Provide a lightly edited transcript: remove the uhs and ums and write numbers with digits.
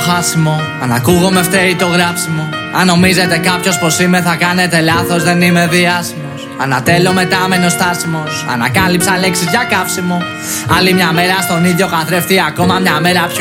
χάσιμο. Αν ακούγομαι φταίει το γράψιμο. Αν νομίζετε κάποιος πως είμαι θα κάνετε λάθος, δεν είμαι διάσημος. Ανατέλω μετά μένω στάσιμος. Ανακάλυψα λέξεις για καύσιμο. Άλλη μια μέρα στον ίδιο καθρέφτη, ακόμα μια μέρα πιο